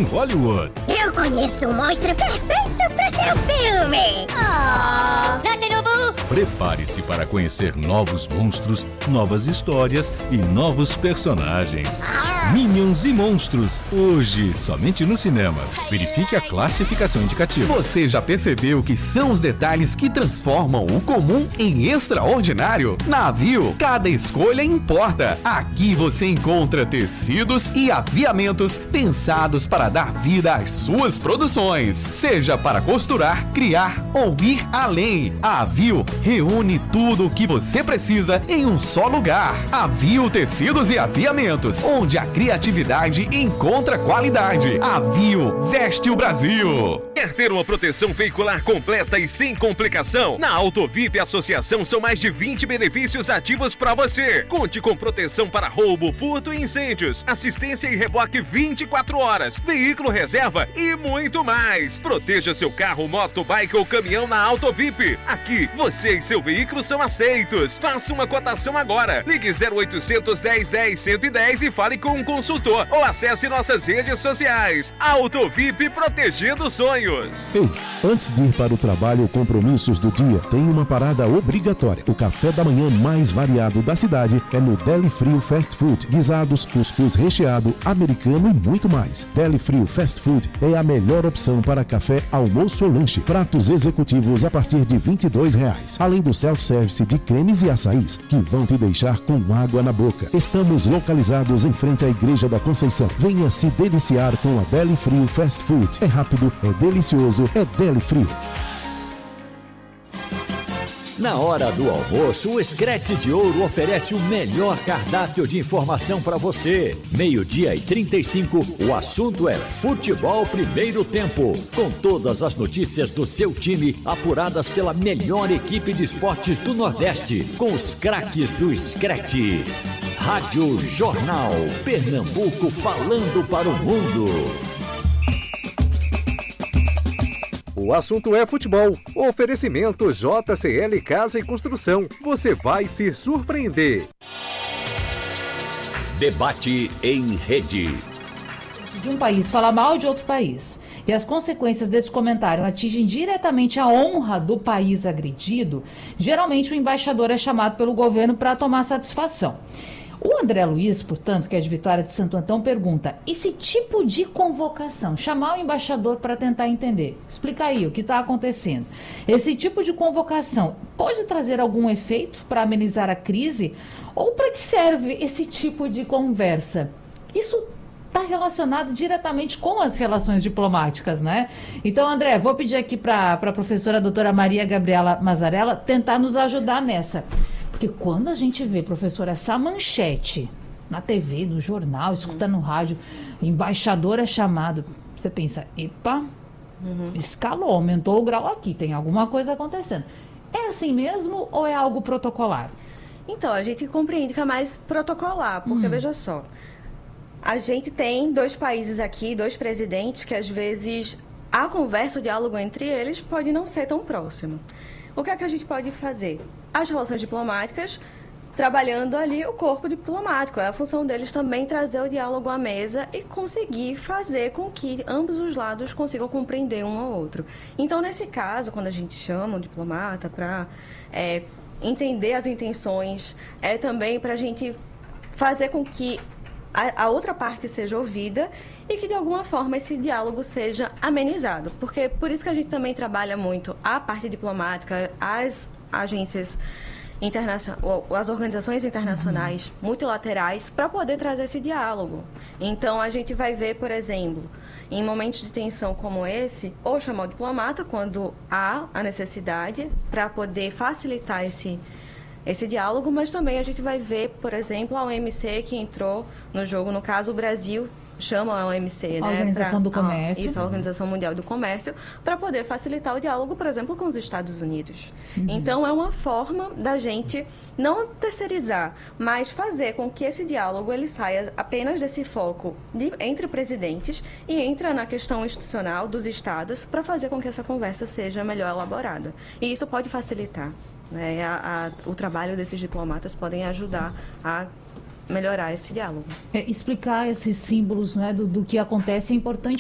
em Hollywood. Eu conheço um monstro perfeito para seu filme. Prepare-se para conhecer novos monstros, novas histórias e novos personagens. Minions e Monstros, hoje somente nos cinemas. Verifique a classificação indicativa. Você já percebeu que são os detalhes que transformam o comum em extraordinário? Na Aviu, cada escolha importa. Aqui você encontra tecidos e aviamentos pensados para dar vida às suas produções. Seja para costurar, criar ou ir além. A Aviu reúne tudo o que você precisa em um só lugar. Aviu Tecidos e Aviamentos, onde a criatividade encontra qualidade. Aviu veste o Brasil. Quer ter uma proteção veicular completa e sem complicação? Na Autovip Associação são mais de 20 benefícios ativos para você. Conte com proteção para roubo, furto e incêndios, assistência e reboque 24 horas, veículo reserva e muito mais. Proteja seu carro, moto, bike ou caminhão na Autovip. Aqui, você e seu veículo são aceitos. Faça uma cotação agora. Ligue 0800 10 10 110 e fale com um consultor ou acesse nossas redes sociais. Autovip, protegendo sonhos. Ei, antes de ir para o trabalho ou compromissos do dia, tem uma parada obrigatória. O café da manhã mais variado da cidade é no Deli Frio Fast Food. Guisados, cuscuz recheado, americano e muito mais. Deli Frio Fast Food é a melhor opção para café, almoço ou lanche. Pratos executivos a partir de R$22. Além do self-service de cremes e açaís, que vão te deixar com água na boca. Estamos localizados em frente à Igreja da Conceição. Venha se deliciar com a Deli Frio Fast Food. É rápido, é delicioso, é Deli Frio. Na hora do almoço, o Screte de Ouro oferece o melhor cardápio de informação para você. 12:35, o assunto é Futebol Primeiro Tempo. Com todas as notícias do seu time, apuradas pela melhor equipe de esportes do Nordeste. Com os craques do Screte. Rádio Jornal, Pernambuco falando para o mundo. O assunto é futebol. Oferecimento JCL Casa e Construção. Você vai se surpreender. Debate em rede. De um país falar mal de outro país. E as consequências desse comentário atingem diretamente a honra do país agredido. Geralmente o embaixador é chamado pelo governo para tomar satisfação. O André Luiz, portanto, que é de Vitória de Santo Antão, pergunta: esse tipo de convocação, chamar o embaixador para tentar entender, explica aí o que está acontecendo. Esse tipo de convocação pode trazer algum efeito para amenizar a crise? Ou para que serve esse tipo de conversa? Isso está relacionado diretamente com as relações diplomáticas, né? Então, André, vou pedir aqui para a professora doutora Maria Gabriela Mazzarella tentar nos ajudar nessa. Porque quando a gente vê, professor, essa manchete na TV, no jornal, escuta no rádio, embaixador é chamado, você pensa, epa, escalou, aumentou o grau aqui, tem alguma coisa acontecendo. É assim mesmo ou é algo protocolar? Então, a gente compreende que é mais protocolar, porque veja só, a gente tem dois países aqui, dois presidentes, que às vezes a conversa, o diálogo entre eles pode não ser tão próximo. O que é que a gente pode fazer? As relações diplomáticas, trabalhando ali o corpo diplomático. É a função deles também trazer o diálogo à mesa e conseguir fazer com que ambos os lados consigam compreender um ao outro. Então, nesse caso, quando a gente chama um diplomata para entender as intenções, é também para a gente fazer com que a outra parte seja ouvida e que, de alguma forma, esse diálogo seja amenizado. Porque por isso que a gente também trabalha muito a parte diplomática, as agências internacionais, as organizações internacionais multilaterais, para poder trazer esse diálogo. Então, a gente vai ver, por exemplo, em momentos de tensão como esse, ou chamar o diplomata quando há a necessidade para poder facilitar esse diálogo, mas também a gente vai ver, por exemplo, a OMC que entrou no jogo, no caso o Brasil chama a OMC, a Organização do Comércio. Isso, a Organização Mundial do Comércio, para poder facilitar o diálogo, por exemplo, com os Estados Unidos. Então, é uma forma da gente não terceirizar, mas fazer com que esse diálogo ele saia apenas desse foco entre presidentes e entra na questão institucional dos estados para fazer com que essa conversa seja melhor elaborada. E isso pode facilitar. O trabalho desses diplomatas podem ajudar a melhorar esse diálogo. Explicar esses símbolos, né, do que acontece é importante